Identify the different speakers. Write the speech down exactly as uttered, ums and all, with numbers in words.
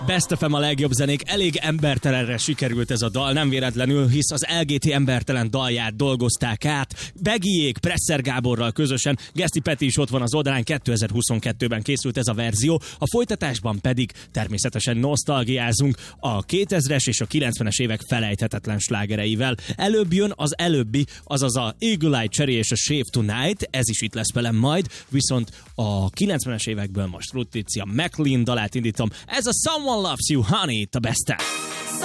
Speaker 1: Best ef em a legjobb zenék, elég embertelenre sikerült ez a dal, nem véletlenül, hisz az el gé té embertelen dalját dolgozták át. Begiék Presser Gáborral közösen, Geszti Peti is ott van az oldalán, kétezer-huszonkettőben készült ez a verzió, a folytatásban pedig természetesen nosztalgiázunk a kétezres és a kilencvenes évek felejthetetlen slágereivel. Előbb jön az előbbi, azaz a Eagle Eye Cherry és a Shave Tonight, ez is itt lesz velem majd, viszont a kilencvenes évekből most Leticia McLean dalát indítom, ez a Someone Loves You Honey, itt a Besten.